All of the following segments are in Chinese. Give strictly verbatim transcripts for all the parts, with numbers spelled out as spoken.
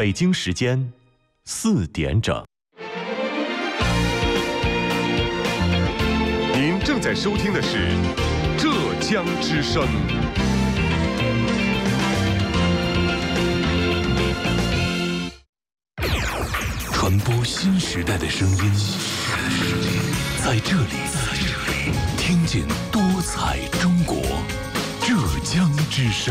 北京时间四点整。 您正在收听的是浙江之声。 传播新时代的声音，在这里，听见多彩中国。浙江之声。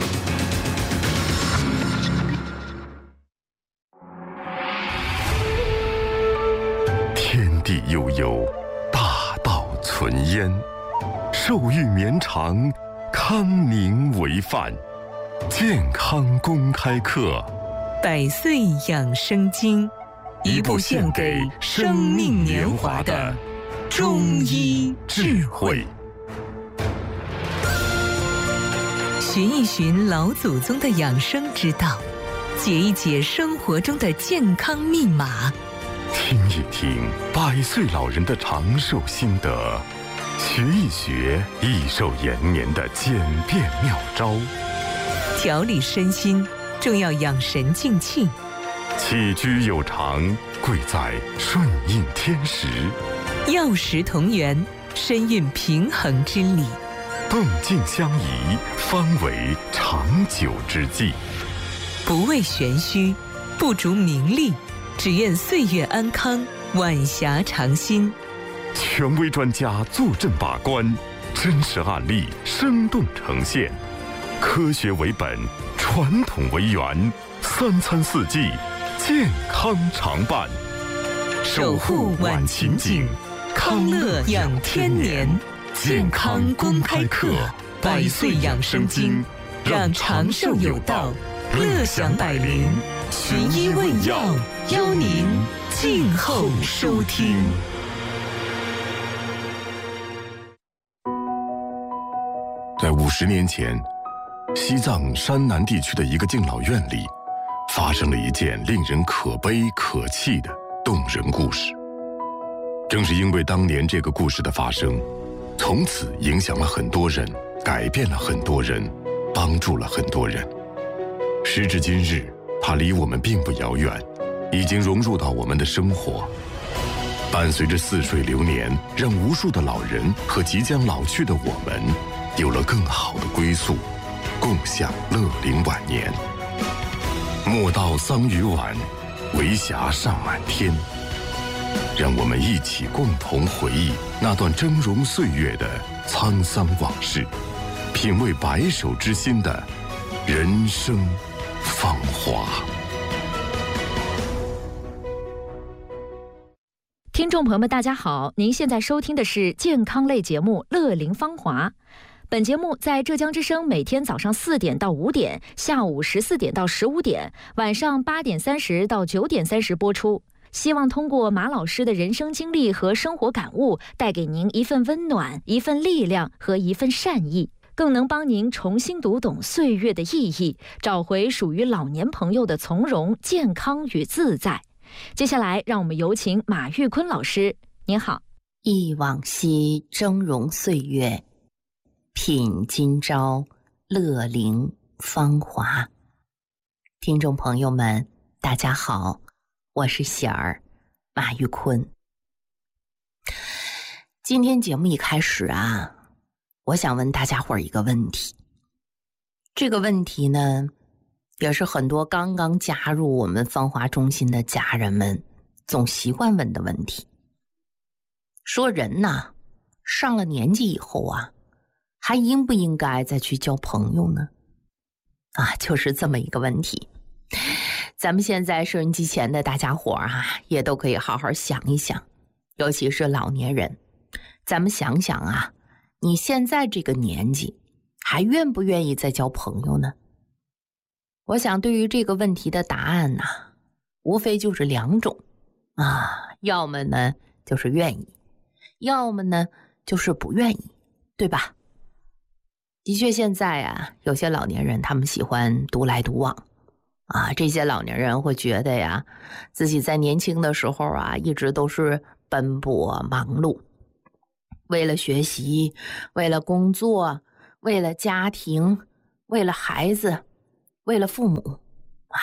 天地悠悠，大道存焉。寿育绵长，康宁为范。健康公开课， 百岁养生经，一部献给生命年华的中医智慧。寻一寻老祖宗的养生之道，解一解生活中的健康密码， 听一听百岁老人的长寿心得，学一学益寿延年的简便妙招。 调理身心，重要养神静气。 起居有常，贵在顺应天时。 药食同源，身运平衡之理。 动静相宜，方为长久之计。 不为玄虚，不逐名利，只愿岁月安康，晚霞长新。 权威专家坐镇把关，真实案例生动呈现，科学为本，传统为源，三餐四季，健康常伴。 守护晚晴景，康乐养天年。健康公开课，百岁养生经，让长寿有道，乐享百龄。寻医问药，邀您静候收听。 在五十年前，西藏山南地区的一个敬老院里，发生了一件令人可悲可泣的动人故事。正是因为当年这个故事的发生，从此影响了很多人，改变了很多人，帮助了很多人。时至今日，它离我们并不遥远，已经融入到我们的生活，伴随着似水流年，让无数的老人和即将老去的我们有了更好的归宿，共享乐龄晚年。莫道桑榆晚，为霞尚满天。让我们一起共同回忆那段峥嵘岁月的沧桑往事，品味白首之心的人生芳华。 听众朋友们大家好，您现在收听的是健康类节目《乐龄芳华》。本节目在浙江之声每天早上四点到五点，下午十四点到十五点，晚上八点三十到九点三十播出。希望通过马老师的人生经历和生活感悟，带给您一份温暖、一份力量和一份善意，更能帮您重新读懂岁月的意义，找回属于老年朋友的从容、健康与自在。接下来，让我们有请马玉坤老师。您好。 忆往昔峥嵘岁月，品今朝乐龄芳华。听众朋友们，大家好。我是喜儿，马玉坤。今天节目一开始啊，我想问大家伙儿一个问题。这个问题呢，也是很多刚刚加入我们芳华中心的家人们总习惯问的问题。说人呐，上了年纪以后啊，还应不应该再去交朋友呢？啊，就是这么一个问题。咱们现在收音机前的大家伙儿啊，也都可以好好想一想，尤其是老年人，咱们想想啊，你现在这个年纪，还愿不愿意再交朋友呢？我想对于这个问题的答案呢、啊，无非就是两种啊，要么呢就是愿意，要么呢就是不愿意，对吧？的确，现在啊，有些老年人他们喜欢独来独往。啊，这些老年人会觉得呀，自己在年轻的时候啊，一直都是奔波忙碌，为了学习，为了工作，为了家庭，为了孩子，为了父母，啊，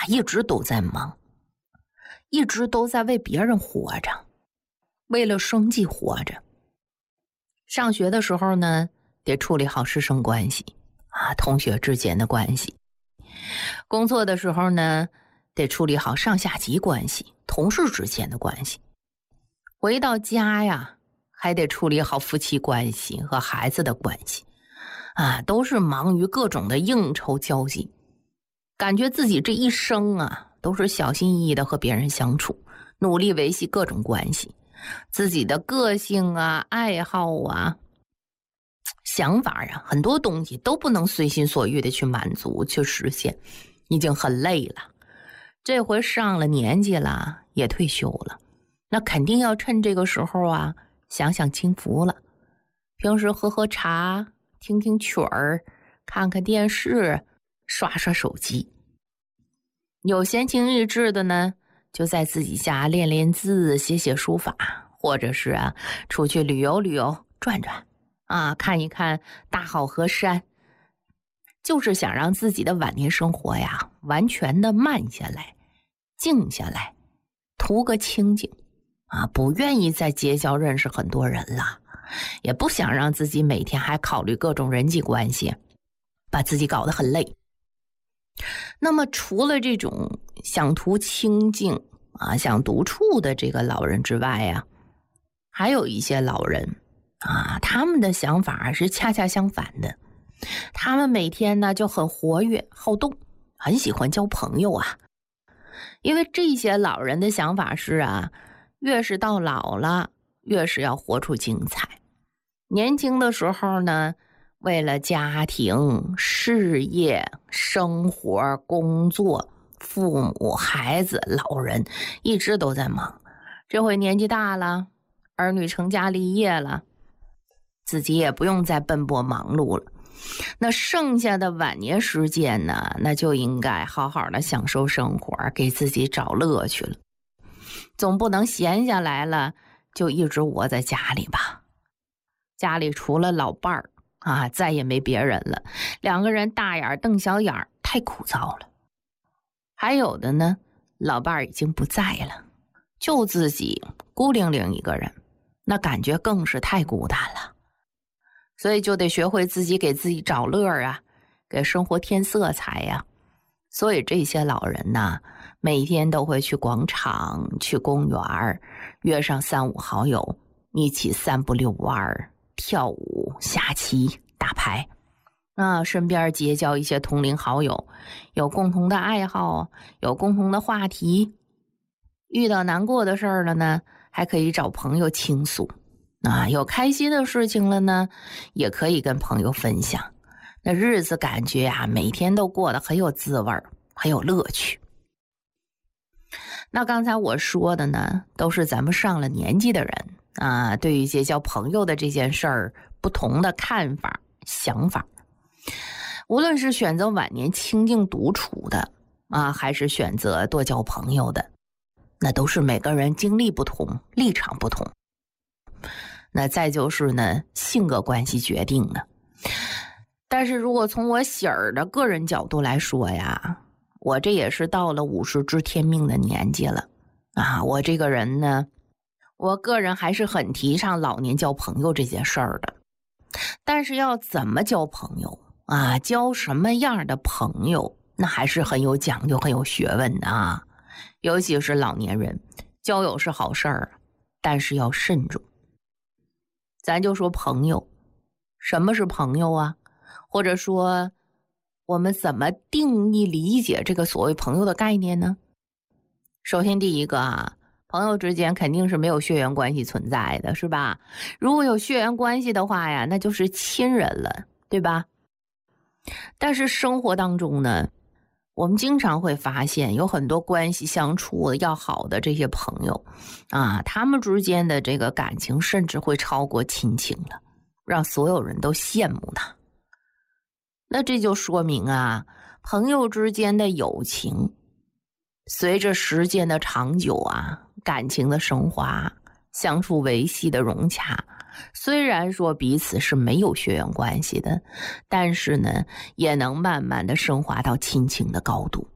一直都在忙，一直都在为别人活着，为了生计活着。上学的时候呢，得处理好师生关系啊，同学之间的关系；工作的时候呢，得处理好上下级关系，同事之间的关系；回到家呀，还得处理好夫妻关系和孩子的关系啊，都是忙于各种的应酬交际，感觉自己这一生啊，都是小心翼翼的和别人相处，努力维系各种关系，自己的个性啊、爱好啊、想法啊，很多东西都不能随心所欲的去满足、去实现，已经很累了。这回上了年纪了，也退休了，那肯定要趁这个时候啊，享享清福了。平时喝喝茶，听听曲儿，看看电视，刷刷手机。有闲情逸致的呢，就在自己家练练字，写写书法，或者是啊，出去旅游旅游，转转啊，看一看大好河山，就是想让自己的晚年生活呀，完全的慢下来，静下来，图个清静啊，不愿意再结交认识很多人了，也不想让自己每天还考虑各种人际关系，把自己搞得很累。那么除了这种想图清静啊、想独处的这个老人之外呀，还有一些老人啊，他们的想法是恰恰相反的。他们每天呢就很活跃好动，很喜欢交朋友啊。因为这些老人的想法是啊，越是到老了，越是要活出精彩。年轻的时候呢，为了家庭、事业、生活、工作，父母、孩子、老人一直都在忙。这回年纪大了，儿女成家立业了，自己也不用再奔波忙碌了。那剩下的晚年时间呢，那就应该好好的享受生活，给自己找乐趣了。总不能闲下来了就一直窝在家里吧。家里除了老伴儿啊，再也没别人了，两个人大眼瞪小眼，太枯燥了。还有的呢，老伴儿已经不在了，就自己孤零零一个人，那感觉更是太孤单了。所以就得学会自己给自己找乐啊，给生活添色彩呀。所以这些老人呢，每天都会去广场、去公园，约上三五好友，一起散步遛弯、跳舞、下棋、打牌啊，身边结交一些同龄好友，有共同的爱好，有共同的话题。遇到难过的事儿了呢，还可以找朋友倾诉啊，有开心的事情了呢，也可以跟朋友分享。那日子感觉啊，每天都过得很有滋味，很有乐趣。那刚才我说的呢，都是咱们上了年纪的人啊，对于结交朋友的这件事儿，不同的看法、想法。无论是选择晚年清静独处的啊，还是选择多交朋友的，那都是每个人经历不同，立场不同。那再就是呢，性格关系决定的。但是如果从我喜儿的个人角度来说呀，我这也是到了五十知天命的年纪了啊，我这个人呢，我个人还是很提倡老年交朋友这件事儿的。但是要怎么交朋友啊，交什么样的朋友，那还是很有讲究、很有学问的啊。尤其是老年人，交友是好事儿，但是要慎重。咱就说朋友，什么是朋友啊？或者说我们怎么定义理解这个所谓朋友的概念呢？首先第一个啊，朋友之间肯定是没有血缘关系存在的，是吧？如果有血缘关系的话呀，那就是亲人了，对吧？但是生活当中呢，我们经常会发现有很多关系相处的要好的这些朋友啊，他们之间的这个感情甚至会超过亲情了，让所有人都羡慕他。那这就说明啊，朋友之间的友情随着时间的长久啊，感情的升华，相处维系的融洽，虽然说彼此是没有血缘关系的，但是呢，也能慢慢的升华到亲情的高度。